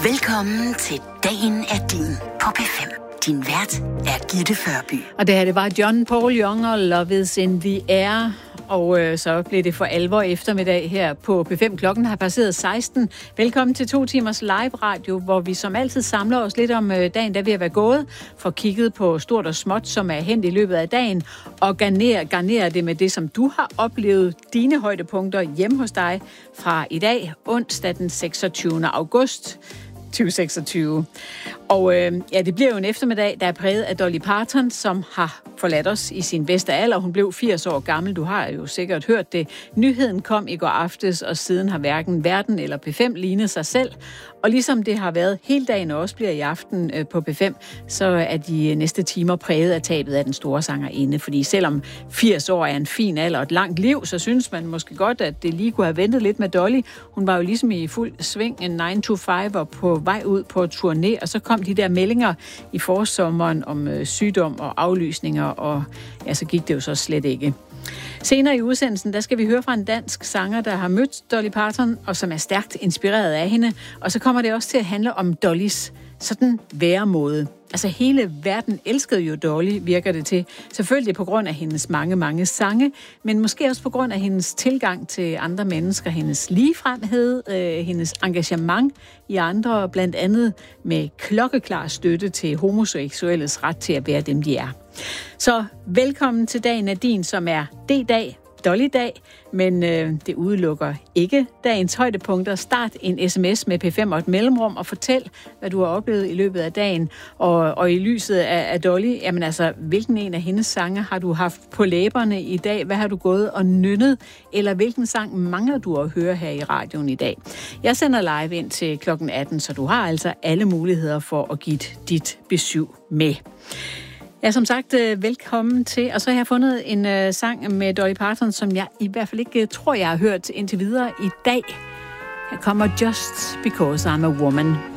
Velkommen til Dagen er din på P5. Din vært er Gitte Førby. Og det var John Paul Young og Love is in the air. Og så blev det for alvor eftermiddag her på P5. Klokken har passeret 16. Velkommen til 2 timers live radio, hvor vi som altid samler os lidt om dagen, der vil være gået. For kigget på stort og småt, som er hent i løbet af dagen. Og garnerer det med det, som du har oplevet. Dine højdepunkter hjemme hos dig fra i dag, onsdag den 26. august 2026. Og det bliver jo en eftermiddag, der er præget af Dolly Parton, som har forladt os i sin bedste alder. Hun blev 80 år gammel. Du har jo sikkert hørt det. Nyheden kom i går aftes, og siden har hverken Verden eller P5 lignet sig selv. Og ligesom det har været hele dagen og også bliver i aften på P5, så er de næste timer præget af tabet af den store sangerinde. Fordi selvom 80 år er en fin alder og et langt liv, så synes man måske godt, at det lige kunne have ventet lidt med Dolly. Hun var jo ligesom i fuld sving en 9-to-5 og på vej ud på turné, og så kom de der meldinger i forsommeren om sygdom og aflysninger, og ja, så gik det jo så slet ikke. Senere i udsendelsen, der skal vi høre fra en dansk sanger, der har mødt Dolly Parton, og som er stærkt inspireret af hende. Og så kommer det også til at handle om Dollys sådan væremåde. Altså hele verden elskede jo Dolly, virker det til. Selvfølgelig på grund af hendes mange sange, men måske også på grund af hendes tilgang til andre mennesker, hendes ligefremhed, hendes engagement i andre, blandt andet med klokkeklar støtte til homoseksuelles ret til at være dem, de er. Så velkommen til Dagen er din, som er D-dag, Dolly-dag, men det udelukker ikke dagens højdepunkter. Start en sms med P5 og et mellemrum og fortæl, hvad du har oplevet i løbet af dagen. Og i lyset af Dolly, jamen altså, hvilken en af hendes sange har du haft på læberne i dag? Hvad har du gået og nynnet? Eller hvilken sang mangler du at høre her i radioen i dag? Jeg sender live ind til klokken 18, så du har altså alle muligheder for at give dit besøg med. Ja, som sagt, velkommen til. Og så har jeg fundet en sang med Dolly Parton, som jeg i hvert fald ikke tror, jeg har hørt indtil videre i dag. Her kommer Just Because I'm a Woman.